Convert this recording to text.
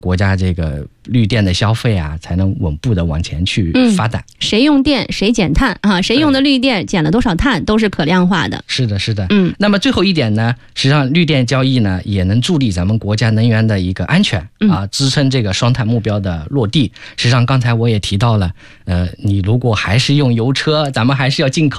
国家这个绿电的消费啊，才能稳步的往前去发展。 谁用电谁减碳啊，谁用的绿电减了多少碳都是可量化的。 是的，是的。那么最后一点呢，实际上绿电交易呢也能助力咱们国家能源的一个安全啊，支撑这个双碳目标的落地。实际上刚才我也提到了，你如果还是用油车，咱们还是要进口